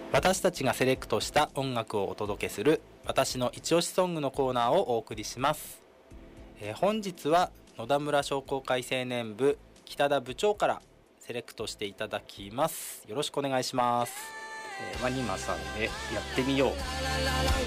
私たちがセレクトした音楽をお届けする私の一押しソングのコーナーをお送りします。本日は野田村商工会青年部北田部長からセレクトしていただきます。よろしくお願いします。 ワニマさんでやってみよう。